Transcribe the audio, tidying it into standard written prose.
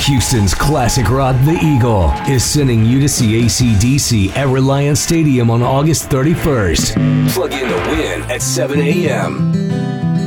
Houston's classic rock, The Eagle, is sending you to see AC/DC at Reliance Stadium on August 31st. Plug in to win at 7 a.m.